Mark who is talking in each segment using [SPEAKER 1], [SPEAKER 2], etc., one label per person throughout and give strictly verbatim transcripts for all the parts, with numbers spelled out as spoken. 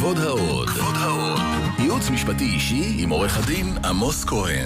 [SPEAKER 1] כבוד העוד. כבוד העוד. ייעוץ משפטי אישי עם עורך הדין עמוס כהן.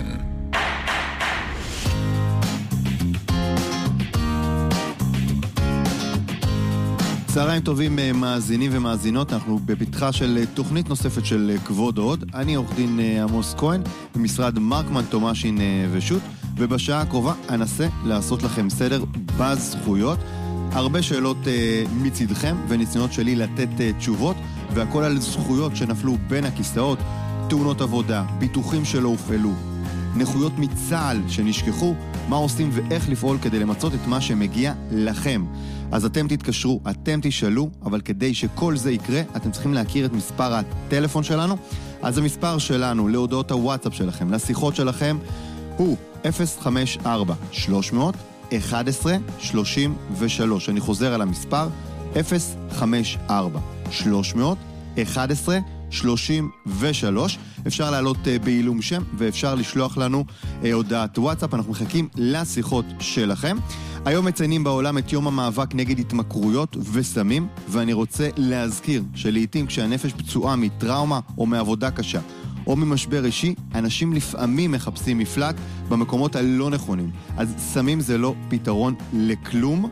[SPEAKER 2] צהריים טובים מאזינים ומאזינות, אנחנו בפתחה של תוכנית נוספת של כבוד העוד. אני עורך דין עמוס כהן במשרד מרקמן תומאשין ושות', ובשעה הקרובה אנסה לעשות לכם סדר בזכויות. הרבה שאלות uh, מצדכם וניסיונות שלי לתת uh, תשובות, והכל על זכויות שנפלו בין הכיסאות, תאונות עבודה, ביטוחים שלא הופעלו, נכויות מצה"ל שנשכחו, מה עושים ואיך לפעול כדי למצות את מה שמגיע לכם. אז אתם תתקשרו, אתם תשאלו, אבל כדי שכל זה יקרה, אתם צריכים להכיר את מספר הטלפון שלנו. אז המספר שלנו להודעות הוואטסאפ שלכם, לשיחות שלכם, הוא אפס חמש ארבע שלוש מאות אחת עשרה שלושים ושלוש. אני חוזר על המספר אפס חמש ארבע שלוש מאות אחת עשרה שלושים ושלוש. אפשר לעלות uh, בעילום שם ואפשר לשלוח לנו uh, הודעת וואטסאפ. אנחנו מחכים לשיחות שלכם. היום מציינים בעולם את יום המאבק נגד התמכרויות וסמים, ואני רוצה להזכיר שלעיתים כשהנפש פצועה מטראומה או מעבודה קשה או ממשבר אישי, אנשים לפעמים מחפשים מפלט במקומות הלא נכונים. אז סמים זה לא פתרון לכלום.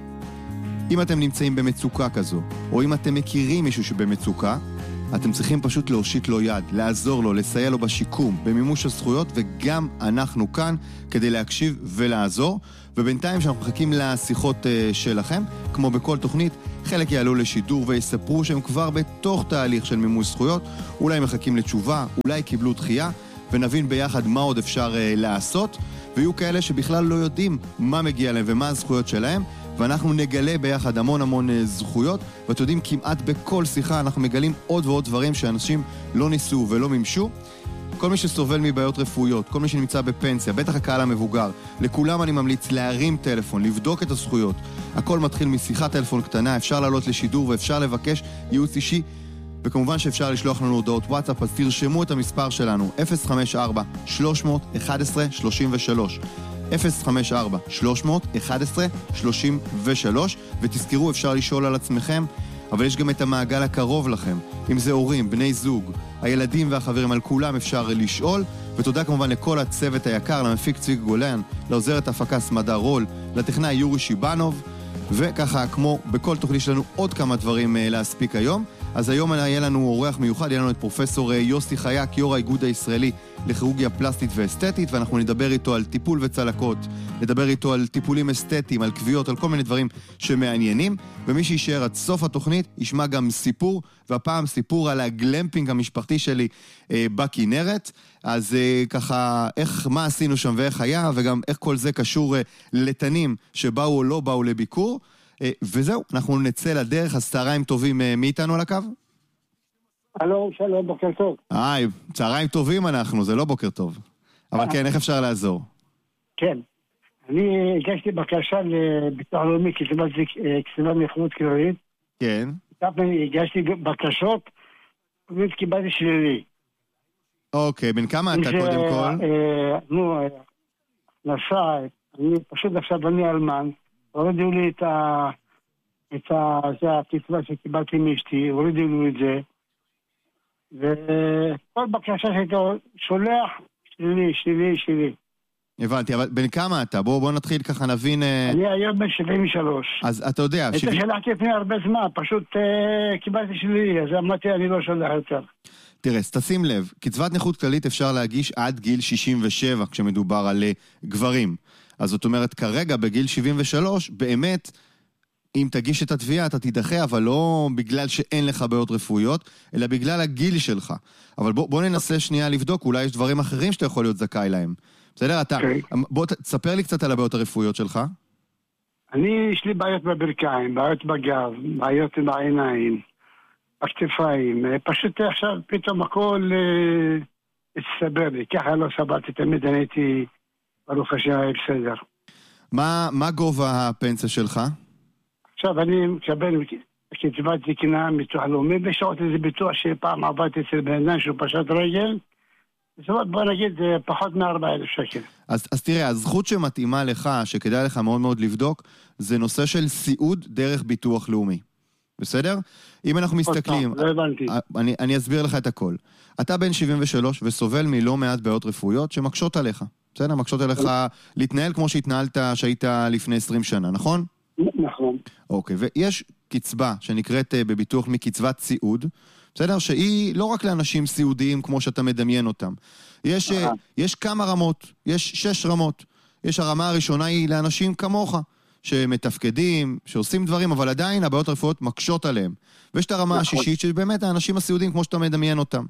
[SPEAKER 2] אם אתם נמצאים במצוקה כזו, או אם אתם מכירים מישהו שבמצוקה, אתם צריכים פשוט להושיט לו יד, לעזור לו, לסייע לו בשיקום, במימוש הזכויות, וגם אנחנו כאן כדי להקשיב ולעזור. ובינתיים שאנחנו מחכים לשיחות uh, שלכם, כמו בכל תוכנית, חלק יעלו לשידור ויספרו שהם כבר בתוך תהליך של מימוש זכויות, אולי מחכים לתשובה, אולי קיבלו דחייה, ונבין ביחד מה עוד אפשר uh, לעשות, ויהיו כאלה שבכלל לא יודעים מה מגיע להם ומה הזכויות שלהם, ואנחנו נגלה ביחד המון המון uh, זכויות, ואתם יודעים, כמעט בכל שיחה אנחנו מגלים עוד ועוד דברים שאנשים לא ניסו ולא מימשו. כל מי שסובל מבעיות רפואיות, כל מי שנמצא בפנסיה, בטח הקהל המבוגר, לכולם אני ממליץ להרים טלפון, לבדוק את הזכויות. הכל מתחיל משיחת טלפון קטנה, אפשר לעלות לשידור ואפשר לבקש ייעוץ אישי, וכמובן שאפשר לשלוח לנו הודעות וואטסאפ, אז תרשמו את המספר שלנו, אפס חמש ארבע שלוש מאות אחת עשרה שלושים ושלוש. אפס חמש ארבע שלוש מאות אחת עשרה שלושים ושלוש, ותזכרו, אפשר לשאול על עצמכם, אבל יש גם את המעגל הקרוב לכם, אם זה הורים, בני זוג, הילדים והחברים, על כולם אפשר לשאול. ותודה כמובן לכל הצוות היקר, למפיק צביק גולן, לעוזרת הפקה סמדה רול, לטכנאי יורי שיבנוב, וככה כמו בכל תוכנית שלנו עוד כמה דברים להספיק היום. אז היום יהיה לנו אורח מיוחד, יהיה לנו את פרופסור יוסי חייק, יו"ר האיגוד הישראלי לכירורגיה פלסטית ואסתטית, ואנחנו נדבר איתו על טיפול וצלקות, נדבר איתו על טיפולים אסתטיים, על קביעות, על כל מיני דברים שמעניינים, ומי שישאר עד סוף התוכנית ישמע גם סיפור, והפעם סיפור על הגלמפינג המשפחתי שלי אה, בכנרת. אז אה, ככה, איך, מה עשינו שם ואיך היה, וגם איך כל זה קשור אה, לתנים שבאו או לא באו לביקור. וזהו, אנחנו נצא לדרך. אז צהריים טובים, מי איתנו על הקו?
[SPEAKER 3] הלו, שלום, בוקר טוב.
[SPEAKER 2] היי, צהריים טובים אנחנו, זה לא בוקר טוב. אבל כן, איך אפשר לעזור?
[SPEAKER 3] כן, אני הגשתי בקשה לביטוח לאומי כתיבת נכות כללית.
[SPEAKER 2] כן.
[SPEAKER 3] הגשתי בקשות, וקיבלתי שלילי.
[SPEAKER 2] אוקיי, בין כמה אתה קודם כל?
[SPEAKER 3] נו, נסע, אני פשוט עכשיו אני אלמן. הורידו לי את ה... את ה... זה התקווה שקיבלתי מאשתי, הורידו לי את זה. וכל בקשה שהייתי שולח, שלי, שלי, שלי.
[SPEAKER 2] הבנתי, אבל בין כמה אתה? בוא, בוא נתחיל ככה נבין...
[SPEAKER 3] אני היום בן שבעים ושלוש.
[SPEAKER 2] אז אתה יודע...
[SPEAKER 3] את שבעים... שלחתי לפני הרבה זמן, פשוט uh, קיבלתי שלי, אז אמרתי, אני לא שולח יותר.
[SPEAKER 2] תראה, תשים לב, קצבת נכות כללית אפשר להגיש עד גיל שישים ושבע, כשמדובר על גברים. אז זאת אומרת, כרגע בגיל שבעים ושלוש, באמת, אם תגיש את התביעה, אתה תידחה, אבל לא בגלל שאין לך בעיות רפואיות, אלא בגלל הגיל שלך. אבל בוא, בוא ננסה שנייה לבדוק, אולי יש דברים אחרים שאתה יכול להיות זכאי להם. בסדר, אתה, okay. בוא תספר לי קצת על הבעיות הרפואיות שלך.
[SPEAKER 3] אני, יש לי בעיות בברכיים, בעיות בגב, בעיות בעיניים, בכתפיים, פשוט עכשיו פתאום הכל הסתבר לי, ככה לא סבלתי, תמיד אני הייתי... ברוך השם, בסדר.
[SPEAKER 2] מה, מה גובה הפנסיה שלך?
[SPEAKER 3] עכשיו אני מקבל קצבת זקנה ביטוח לאומי, בשעות איזה ביטוח שפעם עבדתי אצל בן אדם שהוא פשט רגל, בוא נגיד פחות מ-ארבעה אלף שקל.
[SPEAKER 2] אז, אז תראה, הזכות שמתאימה לך, שכדאי לך מאוד מאוד לבדוק, זה נושא של סיעוד דרך ביטוח לאומי. בסדר? אם אנחנו מסתכלים,
[SPEAKER 3] לא הבנתי.
[SPEAKER 2] אני, אני אסביר לך את הכל. אתה בן שבעים ושלוש וסובל מלא מעט בעיות רפואיות שמקשות עליך. בסדר? מקשות עליך להתנהל כמו שהתנהלת שהיית לפני עשרים שנה, נכון?
[SPEAKER 3] נכון.
[SPEAKER 2] אוקיי, ויש קצבה שנקראת בביטוח מקצבת סיעוד, בסדר? שהיא לא רק לאנשים סיעודיים כמו שאתה מדמיין אותם. יש, יש כמה רמות, יש שש רמות. יש הרמה הראשונה היא לאנשים כמוך, שמתפקדים, שעושים דברים, אבל עדיין הבעיות הרפואיות מקשות עליהם. ויש את הרמה השישית שבאמת האנשים הסיעודיים כמו שאתה מדמיין אותם.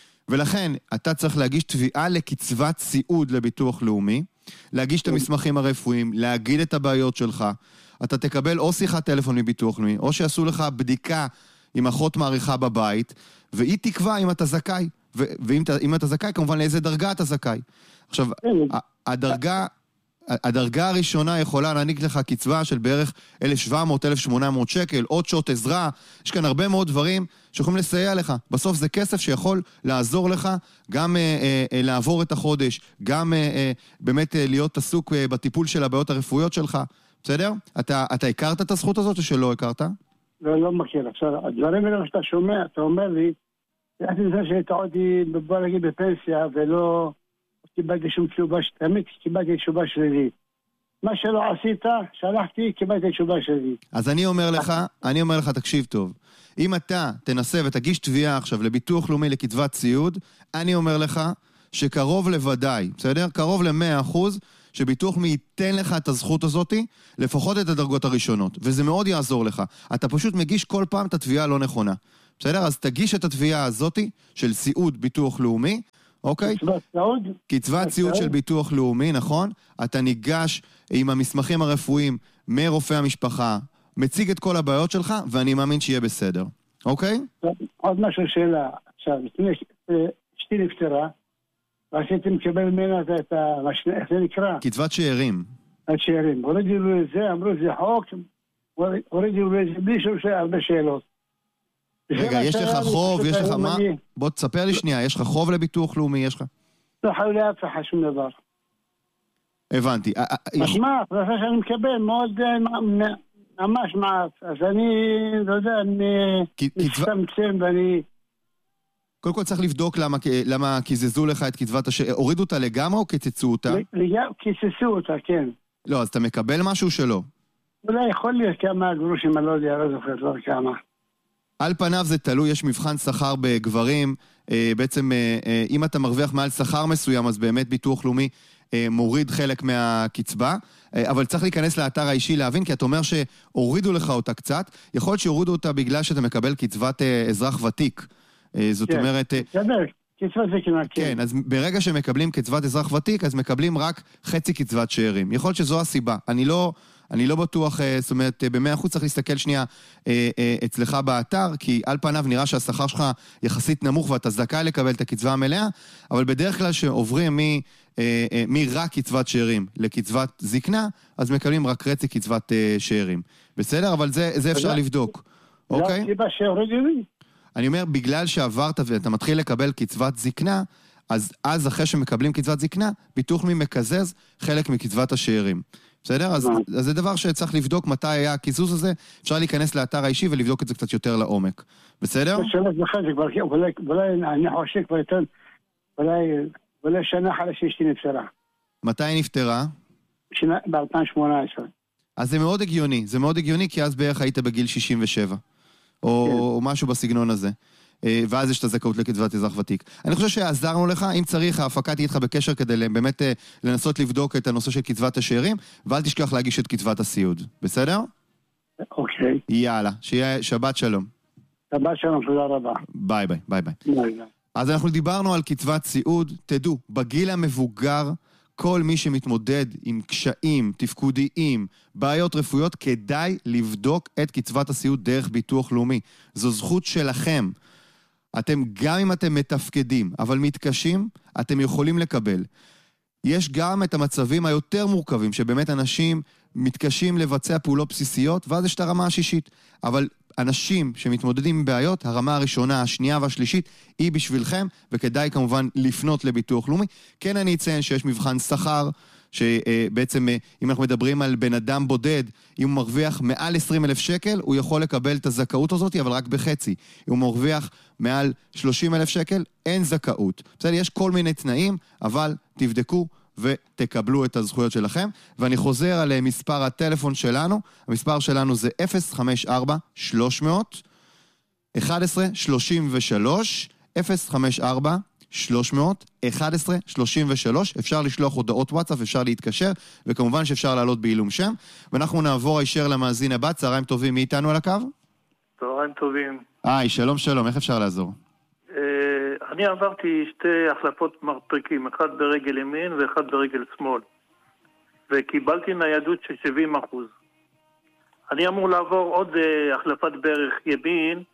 [SPEAKER 2] ולכן אתה צריך להגיש תביעה לקצבת סיעוד לביטוח לאומי, להגיש את המסמכים הרפואיים, להגיד את הבעיות שלך. אתה תקבל או שיחת טלפון מביטוח לאומי, או שיעשו לך בדיקה עם אחות מעריכה בבית, והיא תקבע אם אתה זכאי. ואם אתה, אם אתה זכאי, כמובן לאיזה דרגה אתה זכאי. עכשיו, הדרגה, הדרגה הראשונה יכולה להעניק לך קצבה של בערך אלף שבע מאות עד אלף שמונה מאות שקל, עוד שעות עזרה. יש כאן הרבה מאוד דברים שיכולים לסייע לך. בסוף זה כסף שיכול לעזור לך גם אה, אה, לעבור את החודש, גם אה, אה, באמת אה, להיות עסוק אה, בטיפול של הבעיות הרפואיות שלך. בסדר? אתה, אתה הכרת את הזכות הזאת או שלא הכרת?
[SPEAKER 3] לא, לא מכיר. עכשיו, הדברים האלה שאתה שומע, אתה אומר לי, יחד עם זה שהייתי, בוא נגיד, בפנסיה, ולא קיבלתי שום תשובה, תמיד קיבלתי תשובה שלילית. מה שלא עשית, שלחתי, קיבלתי תשובה שלילית.
[SPEAKER 2] אז אני אומר לך, אני אומר לך, תקשיב טוב. אם אתה תנסה ותגיש תביעה עכשיו לביטוח לאומי לקצבת סיעוד, אני אומר לך שקרוב לוודאי, בסדר? קרוב ל-מאה אחוז שביטוח לאומי ייתן לך את הזכות הזאת, לפחות את הדרגות הראשונות, וזה מאוד יעזור לך. אתה פשוט מגיש כל פעם את התביעה הלא נכונה. בסדר? אז תגיש את התביעה הזאת של סיעוד ביטוח לאומי, אוקיי?
[SPEAKER 3] קצבת סיעוד?
[SPEAKER 2] קצבת סיעוד של ביטוח לאומי, נכון? אתה ניגש עם המסמכים הרפואיים מרופא המשפחה, מציג את כל הבעיות שלך, ואני מאמין שיהיה בסדר. אוקיי?
[SPEAKER 3] עוד משהו שאלה. עכשיו, אשתי נפטרה, ועשיתי מקבל ממנה את ה... איך זה נקרא?
[SPEAKER 2] קצבת שאירים.
[SPEAKER 3] השאירים. הורידו לו את זה, אמרו זה חוק, הורידו לו את זה בלי שום הרבה שאלות.
[SPEAKER 2] רגע, יש לך חוב, יש לך מה? בוא תספר לי שנייה, יש לך חוב לביטוח לאומי, יש לך?
[SPEAKER 3] לא חייב להפך שום דבר.
[SPEAKER 2] הבנתי.
[SPEAKER 3] משמעת, זה שאני מקבל מאוד ממש מעט, אז אני, לא יודע, אני מצטמצם ואני...
[SPEAKER 2] קודם כל צריך לבדוק למה, למה קיזזו לך את קצבת השאירים, הורידו אותה לגמרי או קיצצו אותה?
[SPEAKER 3] קיצצו אותה, כן.
[SPEAKER 2] לא, אז אתה מקבל משהו שלא?
[SPEAKER 3] אולי יכול להיות כמה גרושים, אני לא יודע, לא זוכר כבר כמה.
[SPEAKER 2] על פניו זה תלוי, יש מבחן שכר בגברים, בעצם אם אתה מרוויח מעל שכר מסוים, אז באמת ביטוח לאומי מוריד חלק מהקצבה, אבל צריך להיכנס לאתר האישי להבין, כי אתה אומר שהורידו לך אותה קצת, יכול להיות שהורידו אותה בגלל שאתה מקבל קצבת אזרח ותיק. זאת אומרת...
[SPEAKER 3] קצבת זקנה, כן.
[SPEAKER 2] כן, אז ברגע שמקבלים קצבת אזרח ותיק, אז מקבלים רק חצי קצבת שאירים. יכול להיות שזו הסיבה. אני לא... אני לא בטוח, זאת אומרת, במאה אחוז צריך להסתכל שנייה אצלך באתר, כי על פניו נראה שהשכר שלך יחסית נמוך ואתה זכאי לקבל את הקצבה המלאה, אבל בדרך כלל שעוברים מרק קצבת שאירים לקצבת זקנה, אז מקבלים רק רצי קצבת שאירים. בסדר? אבל זה, זה אפשר לבדוק. אוקיי?
[SPEAKER 3] זה הסיבה שהורידו לי?
[SPEAKER 2] אני אומר, בגלל שעברת ואתה מתחיל לקבל קצבת זקנה, אז אז אחרי שמקבלים קצבת זקנה, ביטוח לאומי מקזז חלק מקצבת השאירים. בסדר? אז, אז זה דבר שצריך לבדוק מתי היה הקיזוז הזה, אפשר להיכנס לאתר האישי ולבדוק את זה קצת יותר לעומק. בסדר?
[SPEAKER 3] אולי אני חושב כבר יותר, אולי שנה אחרי שאשתי נפטרה.
[SPEAKER 2] מתי היא נפטרה?
[SPEAKER 3] ב-אלפיים שמונה עשרה.
[SPEAKER 2] אז זה מאוד הגיוני, זה מאוד הגיוני כי אז בערך היית בגיל שישים ושבע, או, כן. או משהו בסגנון הזה. ואז יש את הזכאות לקצבת אזרח ותיק. אני חושב שעזרנו לך, אם צריך, ההפקה תהיה איתך בקשר כדי באמת לנסות לבדוק את הנושא של קצבת השאירים, ואל תשכח להגיש את קצבת הסיעוד. בסדר?
[SPEAKER 3] אוקיי.
[SPEAKER 2] יאללה, שיהיה שבת שלום.
[SPEAKER 3] שבת שלום, תודה רבה.
[SPEAKER 2] ביי ביי, ביי ביי. ביי ביי. אז אנחנו דיברנו על קצבת סיעוד, תדעו, בגיל המבוגר, כל מי שמתמודד עם קשיים, תפקודיים, בעיות רפואיות, כדאי לבדוק את קצבת הסיעוד דרך ביטוח לאומי. זו זכות שלכם. אתם, גם אם אתם מתפקדים, אבל מתקשים, אתם יכולים לקבל. יש גם את המצבים היותר מורכבים, שבאמת אנשים מתקשים לבצע פעולות בסיסיות, ואז יש את הרמה השישית. אבל אנשים שמתמודדים עם בעיות, הרמה הראשונה, השנייה והשלישית, היא בשבילכם, וכדאי כמובן לפנות לביטוח לאומי. כן, אני אציין שיש מבחן שכר, שבעצם אם אנחנו מדברים על בן אדם בודד, אם הוא מרוויח מעל עשרים אלף שקל, הוא יכול לקבל את הזכאות הזאת, אבל רק בחצי. אם הוא מרוויח מעל שלושים אלף שקל, אין זכאות. בסדר, יש כל מיני תנאים, אבל תבדקו ותקבלו את הזכויות שלכם. ואני חוזר על מספר הטלפון שלנו. המספר שלנו זה אפס חמש ארבע שלוש מאות אחת עשרה שלושים ושלוש, אפס חמש ארבע שלוש מאות אחת עשרה שלושים ושלוש. אפשר לשלוח הודעות וואטסאפ, אפשר להתקשר, וכמובן שאפשר לעלות בעילום שם. ואנחנו נעבור הישר למאזין הבא. צהריים טובים, מי איתנו על הקו?
[SPEAKER 4] צהריים טובים.
[SPEAKER 2] היי, שלום שלום, איך אפשר לעזור?
[SPEAKER 4] אני עברתי שתי החלפות מרפקים, אחד ברגל ימין ואחד ברגל שמאל, וקיבלתי ניידות של שבעים אחוז. אני אמור לעבור עוד החלפת ברך ימין,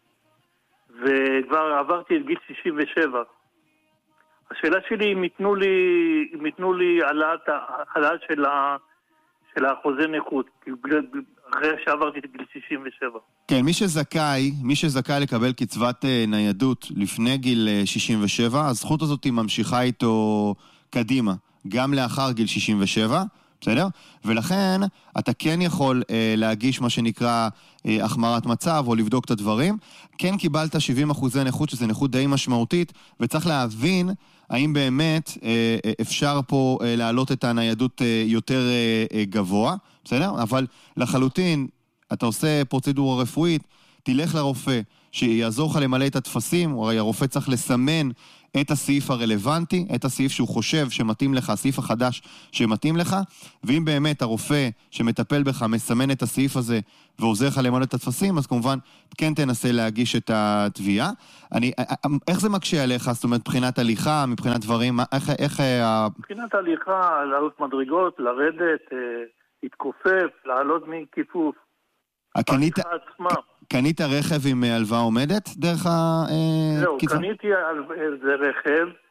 [SPEAKER 4] וכבר עברתי את גיל שישים ושבע. השאלה שלי, אם יתנו לי, אם יתנו לי העלאת, העלאת של, ה, של האחוזי נכות, אחרי שעברתי את גיל שישים ושבע.
[SPEAKER 2] כן, מי שזכאי, מי שזכאי לקבל קצבת ניידות לפני גיל שישים ושבע, הזכות הזאת ממשיכה איתו קדימה, גם לאחר גיל שישים ושבע, בסדר? ולכן אתה כן יכול אה, להגיש מה שנקרא אה, החמרת מצב או לבדוק את הדברים. כן קיבלת שבעים אחוזי נכות, שזה נכות די משמעותית, וצריך להבין האם באמת אה, אפשר פה אה, להעלות את הניידות אה, יותר אה, אה, גבוה, בסדר? אבל לחלוטין אתה עושה פרוצדורה רפואית, תלך לרופא שיעזור לך למלא את התפסים, או הרי הרופא צריך לסמן את הסעיף הרלוונטי, את הסעיף שהוא חושב שמתאים לך, הסעיף החדש שמתאים לך, ואם באמת הרופא שמטפל בך מסמן את הסעיף הזה ועוזר לך למלא את התפסים, אז כמובן כן תנסה להגיש את התביעה. אני, איך זה מקשה עליך? זאת אומרת, מבחינת הליכה, מבחינת דברים, איך... איך
[SPEAKER 4] מבחינת הליכה, לעלות מדרגות, לרדת, להתכופף, לעלות מכיפוף.
[SPEAKER 2] קנית, קנית רכב עם הלוואה עומדת דרך ה...
[SPEAKER 4] זהו, קניתי זה רכב